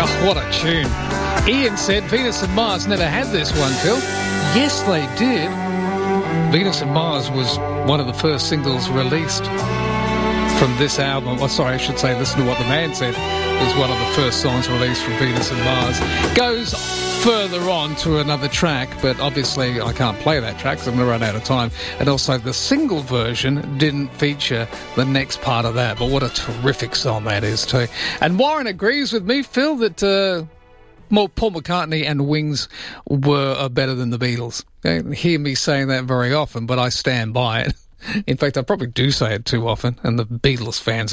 Oh, what a tune. Ian said Venus and Mars never had this one, Phil. Yes, they did. Venus and Mars was one of the first singles released from this album. Oh, sorry, I should say Listen to What the Man Said was one of the first songs released from Venus and Mars. Goes further on to another track, but obviously I can't play that track because I'm going to run out of time. And also the single version didn't feature the next part of that, but what a terrific song that is too. And Warren agrees with me, Phil, that Paul McCartney and Wings are better than the Beatles. You don't hear me saying that very often, but I stand by it. In fact, I probably do say it too often, and the Beatles fans